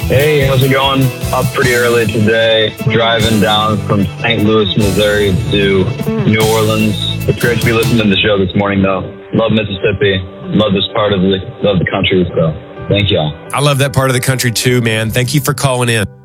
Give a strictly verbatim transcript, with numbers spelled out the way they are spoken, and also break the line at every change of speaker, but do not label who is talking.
Hey, how's it going? Up pretty early today, driving down from Saint Louis, Missouri to New Orleans. It's great to be listening to the show this morning, though. Love Mississippi. Love this part of the, love the country, so thank y'all.
I love that part of the country too, man. Thank you for calling in.